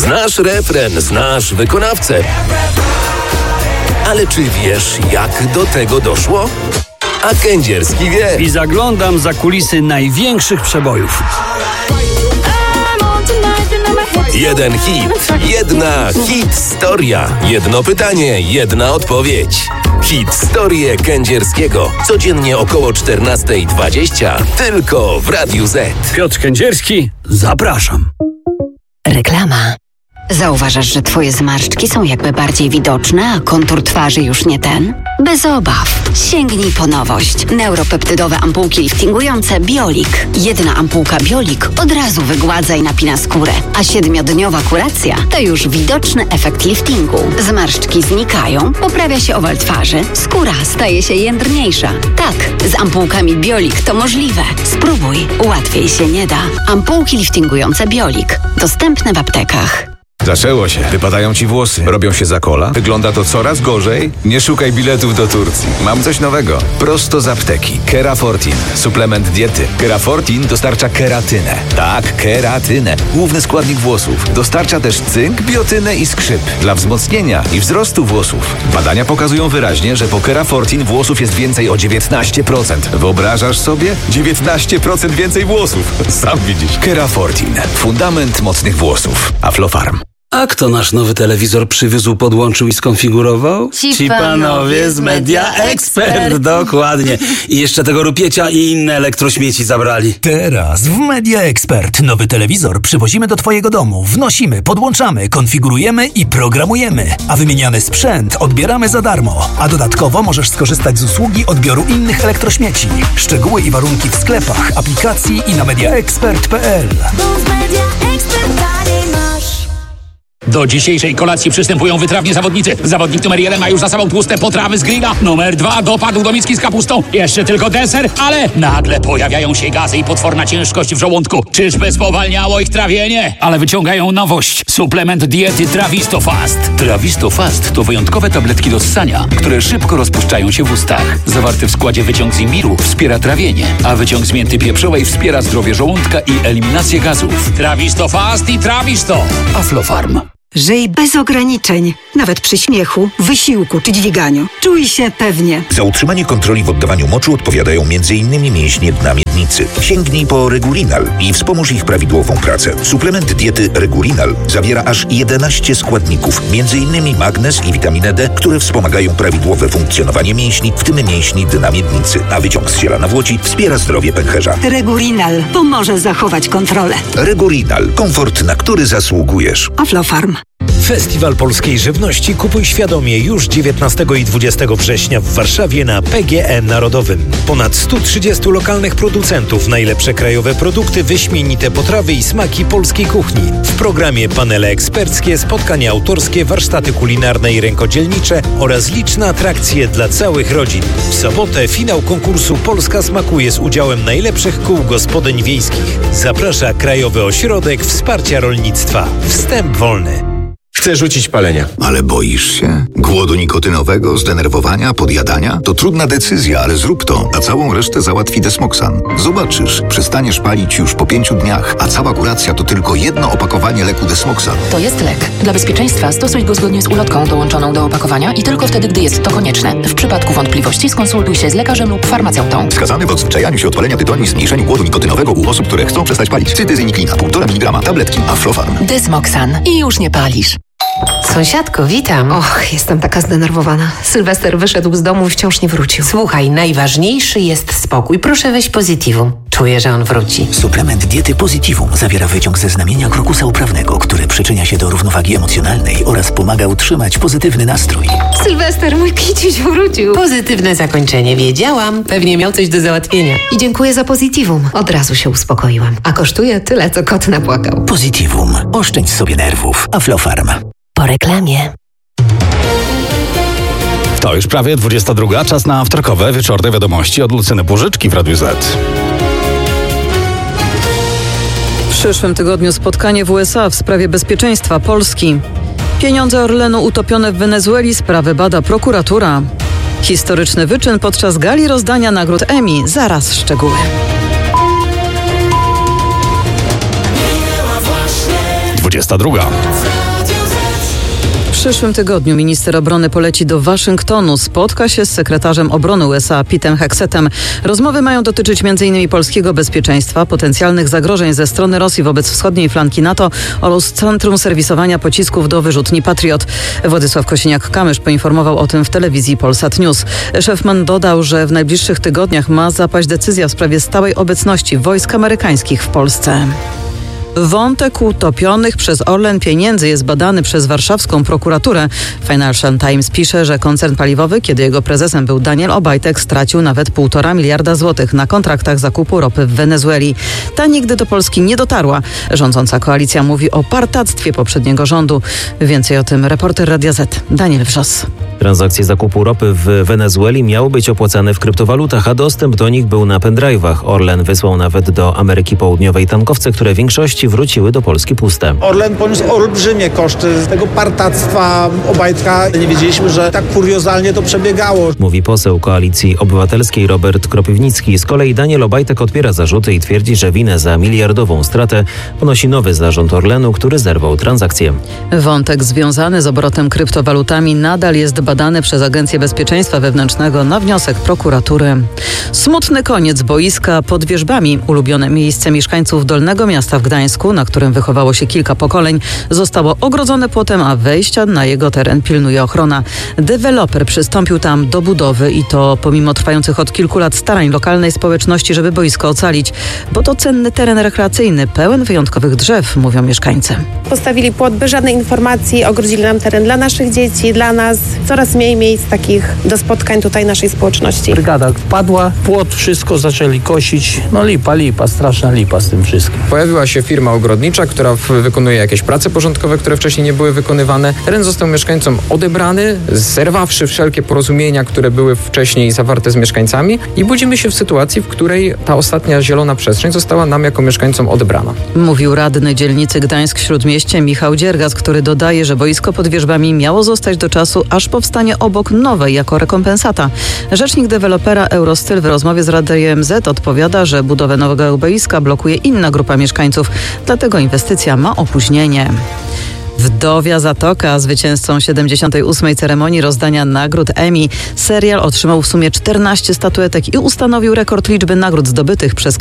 Znasz refren, znasz wykonawcę. Ale czy wiesz, jak do tego doszło? A Kędzierski wie. I zaglądam za kulisy największych przebojów. Jeden hit, jedna historia. Jedno pytanie, jedna odpowiedź. Historię Kędzierskiego. Codziennie około 14:20. Tylko w Radiu Z. Piotr Kędzierski, zapraszam. Reklama. Zauważasz, że twoje zmarszczki są jakby bardziej widoczne, a kontur twarzy już nie ten? Bez obaw. Sięgnij po nowość. Neuropeptydowe ampułki liftingujące Biolik. Jedna ampułka Biolik od razu wygładza i napina skórę, a 7-dniowa kuracja to już widoczny efekt liftingu. Zmarszczki znikają, poprawia się owal twarzy, skóra staje się jędrniejsza. Tak, z ampułkami Biolik to możliwe. Spróbuj, łatwiej się nie da. Ampułki liftingujące Biolik. Dostępne w aptekach. Zaczęło się. Wypadają ci włosy. Robią się za kola. Wygląda to coraz gorzej. Nie szukaj biletów do Turcji. Mam coś nowego. Prosto z apteki. Kerafortin. Suplement diety. Kerafortin dostarcza keratynę. Tak, keratynę. Główny składnik włosów. Dostarcza też cynk, biotynę i skrzyp. Dla wzmocnienia i wzrostu włosów. Badania pokazują wyraźnie, że po Kerafortin włosów jest więcej o 19%. Wyobrażasz sobie? 19% więcej włosów. Sam widzisz. Kerafortin. Fundament mocnych włosów. Aflofarm. A kto nasz nowy telewizor przywiózł, podłączył i skonfigurował? Ci panowie z Media Expert. Dokładnie. I jeszcze tego rupiecia i inne elektrośmieci zabrali. Teraz w Media Expert nowy telewizor przywozimy do twojego domu, wnosimy, podłączamy, konfigurujemy i programujemy. A wymieniany sprzęt odbieramy za darmo. A dodatkowo możesz skorzystać z usługi odbioru innych elektrośmieci. Szczegóły i warunki w sklepach, aplikacji i na mediaexpert.pl. Do dzisiejszej kolacji przystępują wytrawnie zawodnicy. Zawodnik numer 1 ma już za sobą tłuste potrawy z grilla. Numer 2 dopadł do miski z kapustą. Jeszcze tylko deser, ale nagle pojawiają się gazy i potworna ciężkość w żołądku. Czyżby spowalniało ich trawienie? Ale wyciągają nowość. Suplement diety Trawisto Fast. Trawisto Fast to wyjątkowe tabletki do ssania, które szybko rozpuszczają się w ustach. Zawarty w składzie wyciąg z imbiru wspiera trawienie, a wyciąg z mięty pieprzowej wspiera zdrowie żołądka i eliminację gazów. Trawisto Fast i Trawisto. Aflofarm. Żyj bez ograniczeń, nawet przy śmiechu, wysiłku czy dźwiganiu. Czuj się pewnie. Za utrzymanie kontroli w oddawaniu moczu odpowiadają m.in. mięśnie dna miednicy. Sięgnij po Regulinal i wspomóż ich prawidłową pracę. Suplement diety Regulinal zawiera aż 11 składników, m.in. magnez i witaminę D, które wspomagają prawidłowe funkcjonowanie mięśni, w tym mięśni dna miednicy, a wyciąg z ziela nawłoci wspiera zdrowie pęcherza. Regulinal pomoże zachować kontrolę. Regulinal. Komfort, na który zasługujesz. Aflofarm. Festiwal Polskiej Żywności kupuj świadomie już 19 i 20 września w Warszawie na PGE Narodowym. Ponad 130 lokalnych producentów, najlepsze krajowe produkty, wyśmienite potrawy i smaki polskiej kuchni. W programie panele eksperckie, spotkania autorskie, warsztaty kulinarne i rękodzielnicze oraz liczne atrakcje dla całych rodzin. W sobotę finał konkursu Polska smakuje z udziałem najlepszych kół gospodyń wiejskich. Zaprasza Krajowy Ośrodek Wsparcia Rolnictwa. Wstęp wolny. Chcę rzucić palenia. Ale boisz się? Głodu nikotynowego, zdenerwowania, podjadania? To trudna decyzja, ale zrób to, a całą resztę załatwi Desmoxan. Zobaczysz, przestaniesz palić już po 5 dniach, a cała kuracja to tylko jedno opakowanie leku Desmoxan. To jest lek. Dla bezpieczeństwa stosuj go zgodnie z ulotką dołączoną do opakowania i tylko wtedy, gdy jest to konieczne. W przypadku wątpliwości skonsultuj się z lekarzem lub farmaceutą. Wskazany w odzwyczajaniu się od palenia tytoniu i zmniejszeniu głodu nikotynowego u osób, które chcą przestać palić. Cytyzyniklina, 1,5 mg, tabletki Aflofarm. Desmoxan i już nie palisz. Sąsiadko, witam. Och, jestem taka zdenerwowana. Sylwester wyszedł z domu i wciąż nie wrócił. Słuchaj, najważniejszy jest spokój. Proszę weź Positivum. Czuję, że on wróci. Suplement diety Positivum zawiera wyciąg ze znamienia krokusa uprawnego, który przyczynia się do równowagi emocjonalnej oraz pomaga utrzymać pozytywny nastrój. Sylwester, mój kiciuś wrócił. Pozytywne zakończenie, wiedziałam. Pewnie miał coś do załatwienia. I dziękuję za Positivum. Od razu się uspokoiłam. A kosztuje tyle, co kot napłakał. Positivum. Oszczędź sobie nerwów. Aflofarm. Po reklamie. To już prawie 22. Czas na wtorkowe wieczorne wiadomości od Lucyny Płużyczki w Radiu Z. W przyszłym tygodniu spotkanie w USA w sprawie bezpieczeństwa Polski. Pieniądze Orlenu utopione w Wenezueli, sprawę bada prokuratura. Historyczny wyczyn podczas gali rozdania nagród Emmy. Zaraz szczegóły. 22. W przyszłym tygodniu minister obrony poleci do Waszyngtonu. Spotka się z sekretarzem obrony USA Petem Hexetem. Rozmowy mają dotyczyć m.in. polskiego bezpieczeństwa, potencjalnych zagrożeń ze strony Rosji wobec wschodniej flanki NATO oraz centrum serwisowania pocisków do wyrzutni Patriot. Władysław Kosiniak-Kamysz poinformował o tym w telewizji Polsat News. Szef MON dodał, że w najbliższych tygodniach ma zapaść decyzja w sprawie stałej obecności wojsk amerykańskich w Polsce. Wątek utopionych przez Orlen pieniędzy jest badany przez warszawską prokuraturę. Financial Times pisze, że koncern paliwowy, kiedy jego prezesem był Daniel Obajtek, stracił nawet 1,5 miliarda złotych na kontraktach zakupu ropy w Wenezueli. Ta nigdy do Polski nie dotarła. Rządząca koalicja mówi o partactwie poprzedniego rządu. Więcej o tym reporter Radia Z Daniel Wrzos. Transakcje zakupu ropy w Wenezueli miały być opłacane w kryptowalutach, a dostęp do nich był na pendrive'ach. Orlen wysłał nawet do Ameryki Południowej tankowce, które w większości wróciły do Polski puste. Orlen poniósł olbrzymie koszty tego partactwa Obajtka. Nie wiedzieliśmy, że tak kuriozalnie to przebiegało. Mówi poseł Koalicji Obywatelskiej Robert Kropiwnicki. Z kolei Daniel Obajtek odpiera zarzuty i twierdzi, że winę za miliardową stratę ponosi nowy zarząd Orlenu, który zerwał transakcje. Wątek związany z obrotem kryptowalutami nadal jest badany przez Agencję Bezpieczeństwa Wewnętrznego na wniosek prokuratury. Smutny koniec boiska pod Wierzbami. Ulubione miejsce mieszkańców Dolnego Miasta w Gdańsku, na którym wychowało się kilka pokoleń, zostało ogrodzone płotem, a wejścia na jego teren pilnuje ochrona. Deweloper przystąpił tam do budowy i to pomimo trwających od kilku lat starań lokalnej społeczności, żeby boisko ocalić, bo to cenny teren rekreacyjny, pełen wyjątkowych drzew, mówią mieszkańcy. Postawili płot bez żadnej informacji, ogrodzili nam teren dla naszych dzieci, dla nas. Coraz mniej miejsc takich do spotkań tutaj naszej społeczności. Brygada wpadła, płot, wszystko zaczęli kosić. No lipa, straszna lipa z tym wszystkim. Pojawiła się firma ogrodnicza, która wykonuje jakieś prace porządkowe, które wcześniej nie były wykonywane. Teren został mieszkańcom odebrany, zerwawszy wszelkie porozumienia, które były wcześniej zawarte z mieszkańcami i budzimy się w sytuacji, w której ta ostatnia zielona przestrzeń została nam jako mieszkańcom odebrana. Mówił radny dzielnicy Gdańsk-Śródmieście Michał Dziergas, który dodaje, że boisko pod Wierzbami miało zostać do czasu, aż powstanie obok nowej jako rekompensata. Rzecznik dewelopera Eurostyl w rozmowie z Radiem Z odpowiada, że budowę nowego boiska blokuje inna grupa mieszkańców, dlatego inwestycja ma opóźnienie. Wdowia Zatoka, zwycięzcą 78. ceremonii rozdania nagród Emmy. Serial otrzymał w sumie 14 statuetek i ustanowił rekord liczby nagród zdobytych przez